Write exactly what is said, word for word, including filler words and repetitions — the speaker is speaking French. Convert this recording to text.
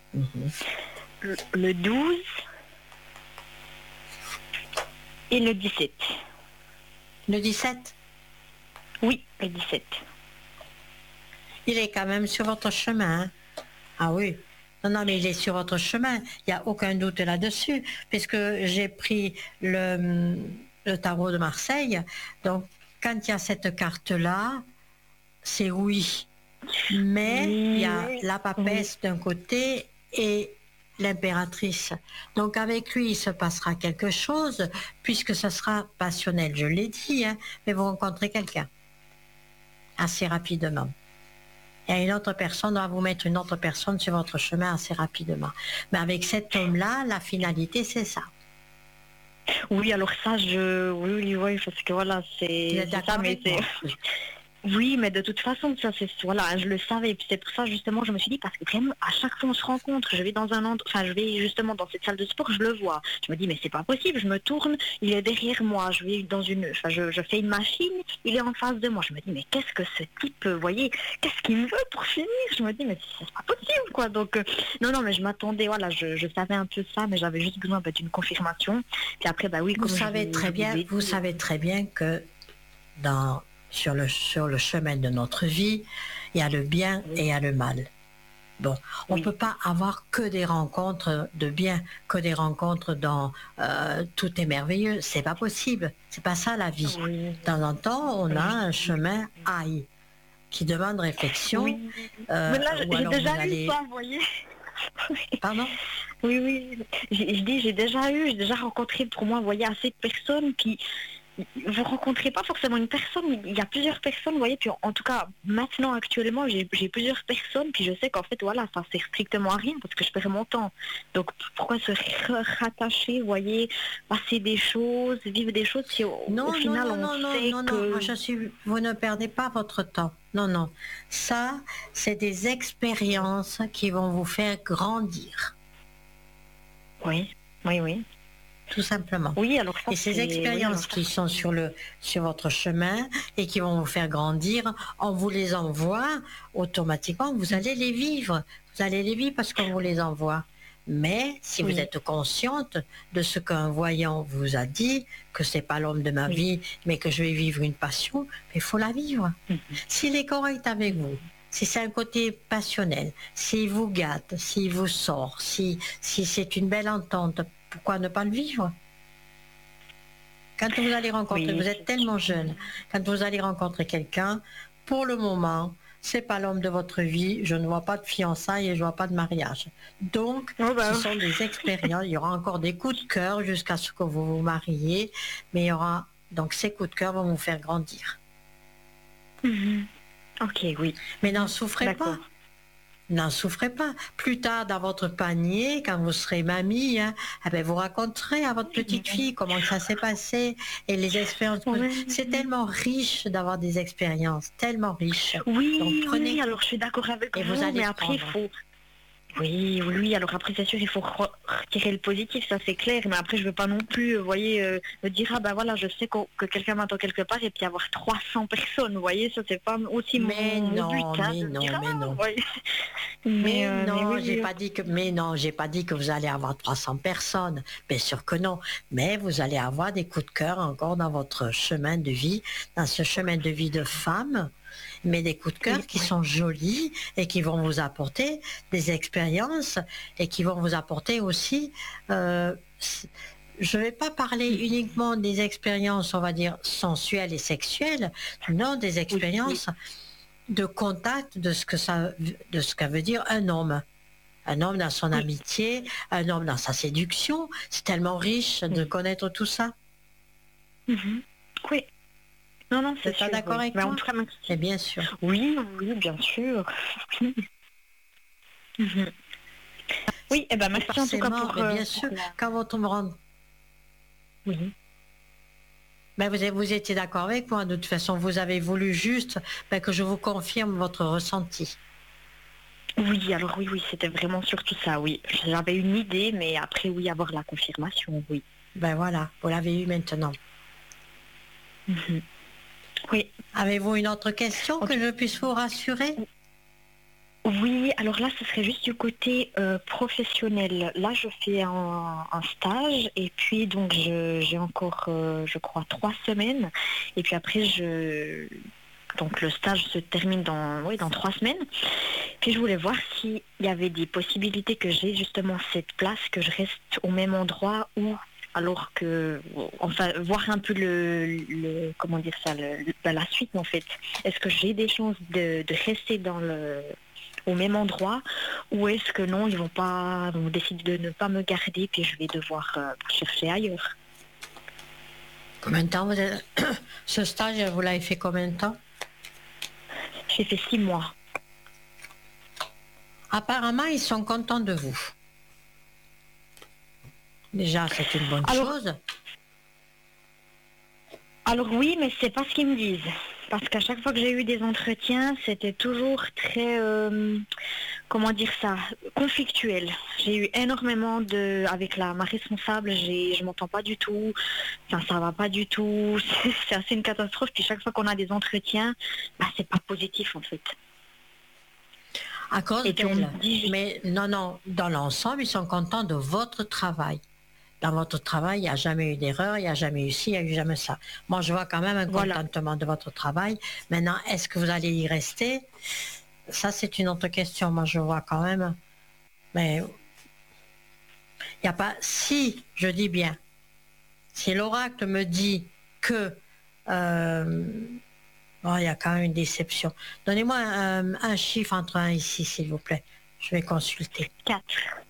Mhm. le, le douze et le dix-sept. Le dix-sept, Oui, le dix-sept. il est quand même sur votre chemin. Hein. Ah oui. Non, non, mais il est sur votre chemin. Il n'y a aucun doute là-dessus, puisque j'ai pris le, le tarot de Marseille. Donc, quand il y a cette carte-là, c'est oui. Mais il y Oui, a oui, la oui. papesse d'un côté et l'impératrice. Donc avec lui, il se passera quelque chose, puisque ce sera passionnel, je l'ai dit, hein, mais vous rencontrez quelqu'un assez rapidement. Et une autre personne va vous mettre une autre personne sur votre chemin assez rapidement. Mais avec cet homme-là, la finalité, c'est ça. Oui, alors ça, je... Oui, oui, oui, parce que voilà, Vous c'est êtes c'est ça, d'accord mais avec c'est... moi? Oui. Oui, mais de toute façon, ça c'est voilà, je le savais. Et puis c'est pour ça justement, je me suis dit parce que vraiment à chaque fois on se rencontre, je vais dans un endroit, enfin je vais justement dans cette salle de sport, je le vois. Je me dis mais c'est pas possible. Je me tourne, il est derrière moi. Je vais dans une, enfin je, je fais une machine, il est en face de moi. Je me dis mais qu'est-ce que ce type, vous voyez, qu'est-ce qu'il me veut pour finir? Je me dis mais c'est pas possible quoi. Donc euh, non non mais je m'attendais, voilà, je, je savais un peu ça, mais j'avais juste besoin bah, d'une confirmation. Puis après bah oui, Vous comme je savez vous, je très vous bien, ai vous dit. savez très bien que dans, sur le, sur le chemin de notre vie, il y a le bien et il y a le mal. Bon, on ne Oui. peut pas avoir que des rencontres de bien, que des rencontres dans euh, tout est merveilleux. C'est pas possible. C'est pas ça la vie. Oui. De temps en temps, on a un chemin aïe qui demande réflexion. Oui. euh, Mais là, ou j'ai alors vous déjà eu ça, allez. vous voyez. Pardon? Oui, oui. J'ai- Je dis, j'ai déjà eu, j'ai déjà rencontré pour moi, vous voyez, assez de personnes qui, vous rencontrez pas forcément une personne, il y a plusieurs personnes, vous voyez, puis en, en tout cas, maintenant, actuellement, j'ai j'ai plusieurs personnes, puis je sais qu'en fait, voilà, ça sert strictement à rien, parce que je perds mon temps. Donc, pourquoi se r- rattacher, vous voyez, passer des choses, vivre des choses, si au, au Non, non, final, non, on non, non, sait non, non. Moi, que... je suis. Vous ne perdez pas votre temps. Non, non. Ça, c'est des expériences qui vont vous faire grandir. Oui, oui, oui. Tout simplement. Oui, alors ça, Et ces c'est... Oui, alors expériences ça, qui sont c'est... sur, le, sur votre chemin et qui vont vous faire grandir, on vous les envoie automatiquement, vous allez les vivre. Vous allez les vivre parce qu'on vous les envoie. Mais si vous Oui, êtes consciente de ce qu'un voyant vous a dit, que c'est pas l'homme de ma oui. vie, mais que je vais vivre une passion, il faut la vivre. Mhm. S'il est correct avec vous, si c'est un côté passionnel, s'il vous gâte, s'il vous sort, si, si c'est une belle entente, pourquoi ne pas le vivre? Quand vous allez rencontrer, Oui, vous êtes c'est tellement sûr. jeune, quand vous allez rencontrer quelqu'un, pour le moment, c'est pas l'homme de votre vie, je ne vois pas de fiançailles et je vois pas de mariage. Donc, Oh ce bah, sont des expériences, il y aura encore des coups de cœur jusqu'à ce que vous vous mariez, mais il y aura, donc ces coups de cœur vont vous faire grandir. mhm. Ok, oui, Mais n'en souffrez pas. d'accord. N'en souffrez pas. Plus tard, dans votre panier, quand vous serez mamie, hein, eh ben, vous raconterez à votre petite fille comment ça s'est passé et les expériences. C'est Oui, tellement riche d'avoir des expériences, tellement riche. Donc oui, oui, oui, prenez alors je suis d'accord avec et vous vous, allez mais après, il prendre. faut... Oui, oui, oui, alors après, c'est sûr, il faut re- retirer le positif, ça c'est clair, mais après, je veux pas non plus, vous voyez, euh, me dire, ah ben voilà, je sais qu'au- que quelqu'un m'attend quelque part et puis avoir trois cents personnes, vous voyez, ça c'est pas aussi mon, Mais mon but, non, hein, mais de me dire, non, mais ah, vous non. voyez. Mais, Mais euh, mais non, oui, j'ai oui, pas dit que, mais non, j'ai pas dit que vous allez avoir trois cents personnes. Bien sûr que non. Mais vous allez avoir des coups de cœur encore dans votre chemin de vie, dans ce chemin de vie de femme, mais des coups de cœur oui, qui oui. sont jolis et qui vont vous apporter des expériences et qui vont vous apporter aussi, euh, je ne vais pas parler uniquement des expériences, on va dire, sensuelles et sexuelles, non, des Oui, oui, expériences de contact de ce que ça, de ce qu'a veut dire un homme. Un homme dans son oui, amitié, un homme dans sa séduction. C'est tellement riche de oui. connaître tout ça. Mhm. Oui. Non, non, Vous c'est n'êtes pas sûr, d'accord oui. avec Mais en moi? tout cas, Mais merci. bien sûr. Oui, oui, bien sûr. Mhm. Oui, eh ben Et merci en tout cas forcément, pour, mais euh, bien pour sûr, la... quand on me rend, Oui. ben vous, vous étiez d'accord avec moi, de toute façon, vous avez voulu juste ben, que je vous confirme votre ressenti. Oui, alors oui, oui, c'était vraiment surtout ça, oui. J'avais une idée, mais après, oui, avoir la confirmation, oui. Ben voilà, vous l'avez eu maintenant. Mhm. Oui. Avez-vous une autre question En que tout- je puisse vous rassurer? Oui, alors là, ce serait juste du côté euh, professionnel. Là, je fais un, un stage et puis donc je- j'ai encore, euh, je crois, trois semaines. Et puis après, je, donc le stage se termine dans, oui, dans trois semaines. Puis je voulais voir s'il y avait des possibilités que j'ai justement cette place, que je reste au même endroit ou alors que, enfin, voir un peu le, le- comment dire ça, le- le- la suite en fait. Est-ce que j'ai des chances de, de rester dans le, au même endroit ou est-ce que non, ils vont pas, vont décider de ne pas me garder puis je vais devoir euh, chercher ailleurs. Combien de temps vous êtes... Ce stage, vous l'avez fait combien de temps? J'ai fait six mois. Apparemment, ils sont contents de vous. Déjà, c'est une bonne Alors, chose. Alors oui, mais c'est pas ce qu'ils me disent. Parce qu'à chaque fois que j'ai eu des entretiens, c'était toujours très, euh, comment dire ça, conflictuel. J'ai eu énormément de, avec la ma responsable, j'ai, je m'entends pas du tout, enfin ça va pas du tout, c'est c'est assez une catastrophe. Puis chaque fois qu'on a des entretiens, bah c'est pas positif en fait. À cause Et puis on me d'elle. dit juste, Mais non, non, dans l'ensemble, ils sont contents de votre travail. Dans votre travail, il n'y a jamais eu d'erreur, il n'y a jamais eu ci, il n'y a eu jamais ça. Moi, je vois quand même un voilà. contentement de votre travail. Maintenant, est-ce que vous allez y rester? Ça, c'est une autre question. Moi, je vois quand même. Mais il n'y a pas. Si, je dis bien, si l'oracle me dit que. euh, bon, il y a quand même une déception. Donnez-moi un, un chiffre entre un et six, s'il vous plaît. Je vais consulter. Quatre.